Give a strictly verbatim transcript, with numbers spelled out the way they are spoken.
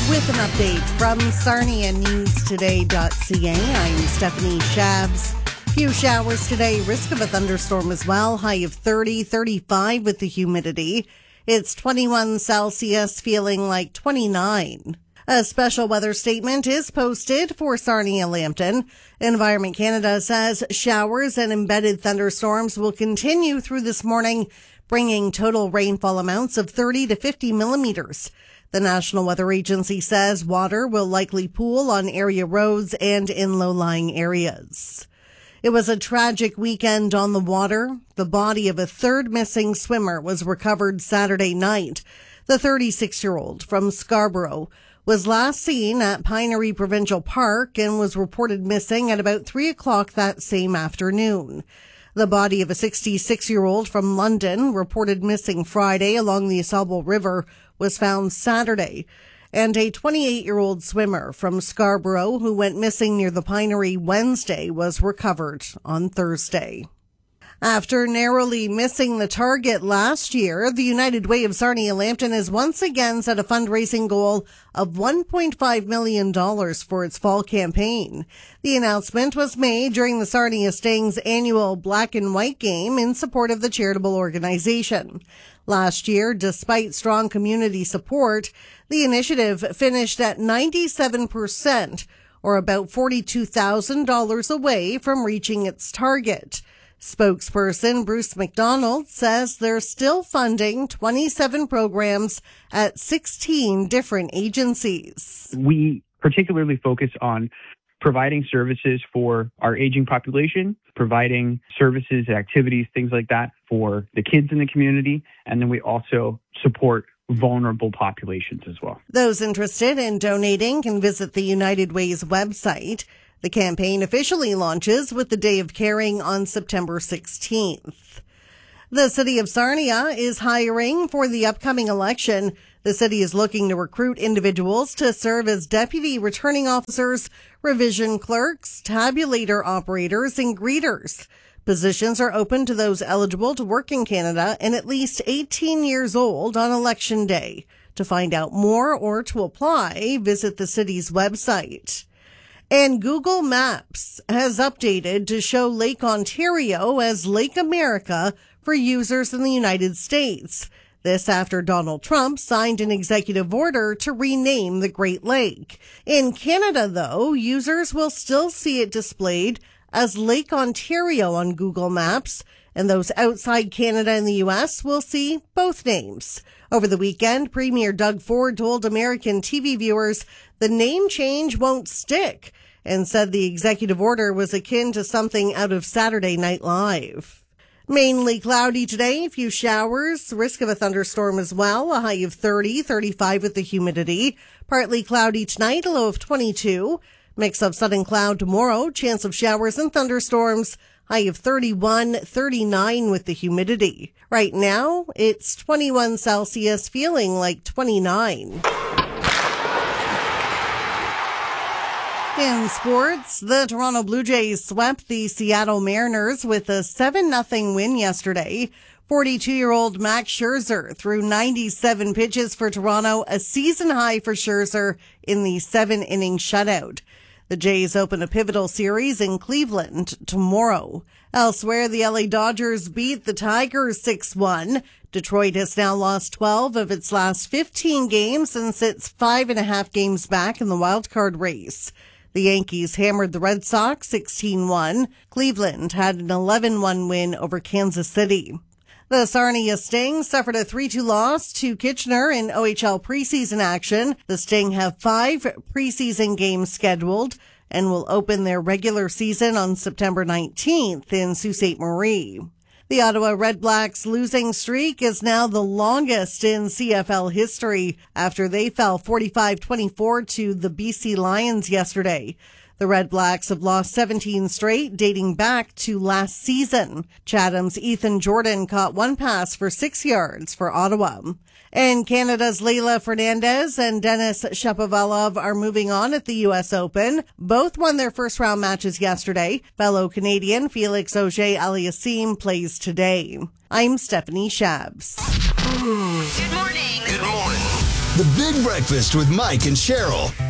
With an update from Sarnia News Today dot C A, I'm Stephanie Shabs. Few showers today, risk of a thunderstorm as well. High of thirty, thirty-five with the humidity. It's twenty-one Celsius, feeling like twenty-nine. A special weather statement is posted for Sarnia Lambton. Environment Canada says showers and embedded thunderstorms will continue through this morning, bringing total rainfall amounts of thirty to fifty millimeters. The National Weather Agency says water will likely pool on area roads and in low-lying areas. It was a tragic weekend on the water. The body of a third missing swimmer was recovered Saturday night. The thirty-six-year-old from Scarborough was last seen at Pinery Provincial Park and was reported missing at about three o'clock that same afternoon. The body of a sixty-six-year-old from London, reported missing Friday along the Ausable River, was found Saturday. And a twenty-eight-year-old swimmer from Scarborough who went missing near the Pinery Wednesday was recovered on Thursday. After narrowly missing the target last year, the United Way of Sarnia Lambton has once again set a fundraising goal of one point five million dollars for its fall campaign. The announcement was made during the Sarnia Stings annual Black and White game in support of the charitable organization. Last year, despite strong community support, the initiative finished at ninety-seven percent, or about forty-two thousand dollars away from reaching its target. Spokesperson Bruce McDonald says they're still funding twenty-seven programs at sixteen different agencies. We particularly focus on providing services for our aging population, providing services, activities, things like that for the kids in the community, and then we also support vulnerable populations as well. Those interested in donating can visit the United Way's website. The campaign officially launches with the Day of Caring on September sixteenth. The city of Sarnia is hiring for the upcoming election. The city is looking to recruit individuals to serve as deputy returning officers, revision clerks, tabulator operators, and greeters. Positions are open to those eligible to work in Canada and at least eighteen years old on election day. To find out more or to apply, visit the city's website. And Google Maps has updated to show Lake Ontario as Lake America for users in the United States. This after Donald Trump signed an executive order to rename the Great Lake. In Canada, though, users will still see it displayed as Lake Ontario on Google Maps, and those outside Canada and the U S will see both names. Over the weekend, Premier Doug Ford told American T V viewers the name change won't stick and said the executive order was akin to something out of Saturday Night Live. Mainly cloudy today, a few showers, risk of a thunderstorm as well, a high of thirty, thirty-five with the humidity. Partly cloudy tonight, a low of twenty-two. Mix of sun and cloud tomorrow, chance of showers and thunderstorms, high of thirty-one, thirty-nine with the humidity. Right now, it's twenty-one Celsius, feeling like twenty-nine. In sports, the Toronto Blue Jays swept the Seattle Mariners with a seven nothing win yesterday. forty-two-year-old Max Scherzer threw ninety-seven pitches for Toronto, a season high for Scherzer in the seven-inning shutout. The Jays open a pivotal series in Cleveland tomorrow. Elsewhere, the L A Dodgers beat the Tigers six one. Detroit has now lost twelve of its last fifteen games and sits five and a half games back in the wildcard race. The Yankees hammered the Red Sox sixteen one. Cleveland had an eleven one win over Kansas City. The Sarnia Sting suffered a three two loss to Kitchener in O H L preseason action. The Sting have five preseason games scheduled and will open their regular season on September nineteenth in Sault Ste. Marie. The Ottawa Redblacks losing streak is now the longest in C F L history after they fell forty-five twenty-four to the B C Lions yesterday. The Red Blacks have lost seventeen straight, dating back to last season. Chatham's Ethan Jordan caught one pass for six yards for Ottawa. And Canada's Leylah Fernandez and Denis Shapovalov are moving on at the U S Open. Both won their first-round matches yesterday. Fellow Canadian Felix Auger-Aliassime plays today. I'm Stephanie Shabs. Good morning. Good morning. The Big Breakfast with Mike and Cheryl